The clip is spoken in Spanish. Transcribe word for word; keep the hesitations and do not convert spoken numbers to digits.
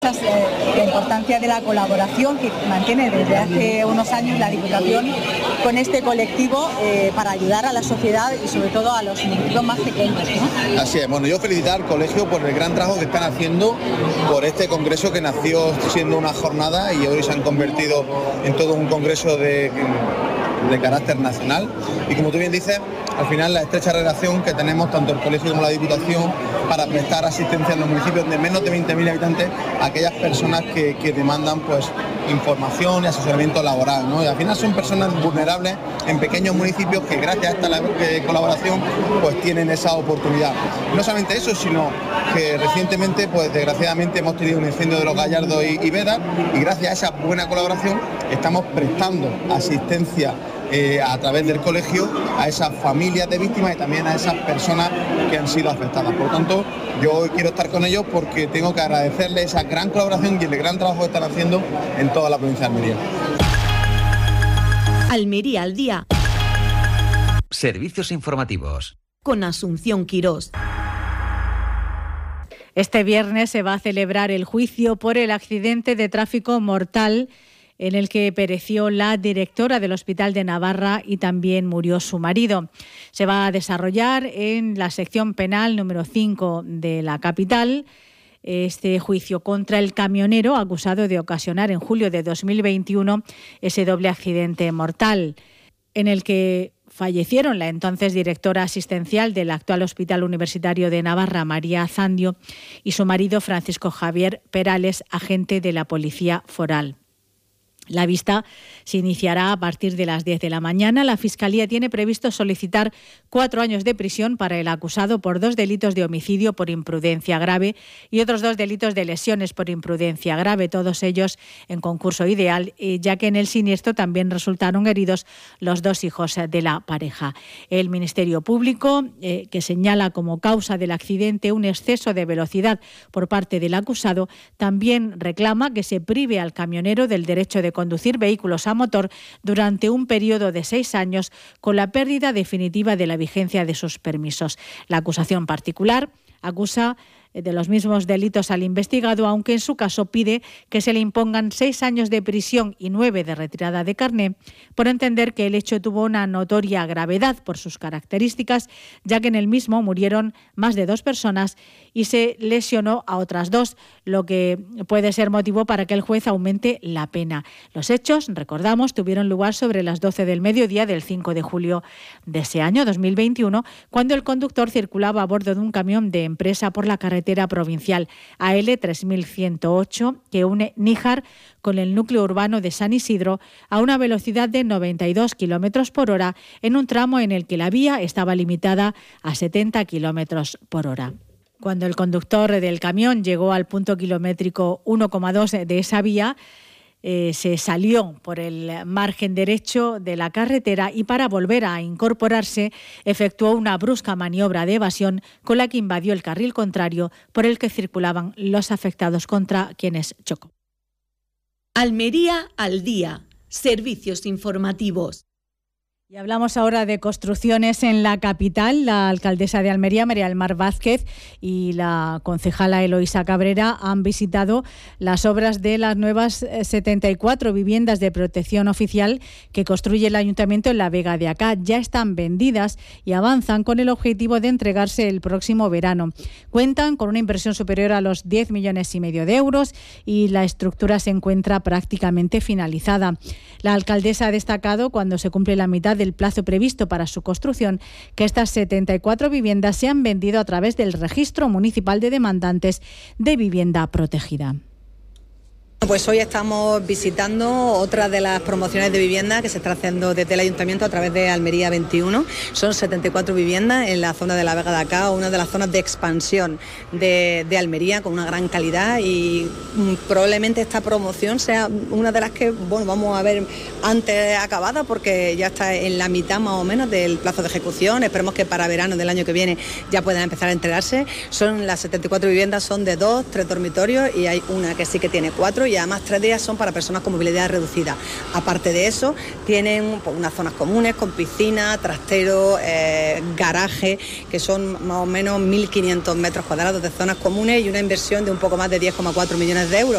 La importancia de la colaboración que mantiene desde hace unos años la Diputación con este colectivo eh, para ayudar a la sociedad y sobre todo a los municipios más pequeños, ¿no? Así es, bueno, yo felicitar al colegio por el gran trabajo que están haciendo por este congreso que nació siendo una jornada y hoy se han convertido en todo un congreso de, de carácter nacional. Y como tú bien dices, al final la estrecha relación que tenemos tanto el colegio como la Diputación para prestar asistencia en los municipios de menos de veinte mil habitantes a aquellas personas que, que demandan pues información y asesoramiento laboral, ¿no? Y al final son personas vulnerables en pequeños municipios que gracias a esta eh, colaboración pues tienen esa oportunidad. No solamente eso, sino que recientemente pues desgraciadamente hemos tenido un incendio de Los Gallardos y, y Veda, y gracias a esa buena colaboración estamos prestando asistencia Eh, a través del colegio a esas familias de víctimas y también a esas personas que han sido afectadas. Por lo tanto, yo hoy quiero estar con ellos porque tengo que agradecerles esa gran colaboración y el gran trabajo que están haciendo en toda la provincia de Almería. Almería al día. Servicios informativos. Con Asunción Quirós. Este viernes se va a celebrar el juicio por el accidente de tráfico mortal en el que pereció la directora del Hospital de Navarra y también murió su marido. Se va a desarrollar en la sección penal número cinco de la capital este juicio contra el camionero acusado de ocasionar en julio de dos mil veintiuno ese doble accidente mortal, en el que fallecieron la entonces directora asistencial del actual Hospital Universitario de Navarra, María Zandio, y su marido Francisco Javier Perales, agente de la Policía Foral. La vista se iniciará a partir de las diez de la mañana. La Fiscalía tiene previsto solicitar cuatro años de prisión para el acusado por dos delitos de homicidio por imprudencia grave y otros dos delitos de lesiones por imprudencia grave, todos ellos en concurso ideal, ya que en el siniestro también resultaron heridos los dos hijos de la pareja. El Ministerio Público, eh, que señala como causa del accidente un exceso de velocidad por parte del acusado, también reclama que se prive al camionero del derecho de conducir vehículos a motor durante un periodo de seis años con la pérdida definitiva de la vigencia de sus permisos. La acusación particular acusa de los mismos delitos al investigado, aunque en su caso pide que se le impongan seis años de prisión y nueve de retirada de carné, por entender que el hecho tuvo una notoria gravedad por sus características, ya que en el mismo murieron más de dos personas y se lesionó a otras dos, lo que puede ser motivo para que el juez aumente la pena. Los hechos, recordamos, tuvieron lugar sobre las doce del mediodía del cinco de julio de ese año, dos mil veintiuno, cuando el conductor circulaba a bordo de un camión de empresa por la carretera provincial A L tres mil ciento ocho que une Níjar con el núcleo urbano de San Isidro a una velocidad de noventa y dos kilómetros por hora en un tramo en el que la vía estaba limitada a setenta kilómetros por hora. Cuando el conductor del camión llegó al punto kilométrico uno coma dos de esa vía, Eh, se salió por el margen derecho de la carretera y para volver a incorporarse efectuó una brusca maniobra de evasión con la que invadió el carril contrario por el que circulaban los afectados contra quienes chocó. Almería al día. Servicios informativos. Y hablamos ahora de construcciones en la capital. La alcaldesa de Almería, María del Mar Vázquez, y la concejala Eloísa Cabrera han visitado las obras de las nuevas setenta y cuatro viviendas de protección oficial que construye el Ayuntamiento en la Vega de Acá. Ya están vendidas y avanzan con el objetivo de entregarse el próximo verano. Cuentan con una inversión superior a los diez millones y medio de euros y la estructura se encuentra prácticamente finalizada. La alcaldesa ha destacado, cuando se cumple la mitad del plazo previsto para su construcción, que estas setenta y cuatro viviendas se han vendido a través del Registro Municipal de Demandantes de Vivienda Protegida. Pues hoy estamos visitando otra de las promociones de vivienda que se está haciendo desde el Ayuntamiento a través de Almería veintiuno. Son setenta y cuatro viviendas en la zona de la Vega de Acá, una de las zonas de expansión de, de Almería, con una gran calidad, y probablemente esta promoción sea una de las que bueno, vamos a ver antes acabada, porque ya está en la mitad más o menos del plazo de ejecución. Esperemos que para verano del año que viene ya puedan empezar a entregarse. Son las setenta y cuatro viviendas, son de dos, tres dormitorios, y hay una que sí que tiene cuatro, y además tres de ellas son para personas con movilidad reducida. Aparte de eso, tienen pues, unas zonas comunes con piscina, trastero, eh, garaje, que son más o menos mil quinientos metros cuadrados de zonas comunes y una inversión de un poco más de diez coma cuatro millones de euros.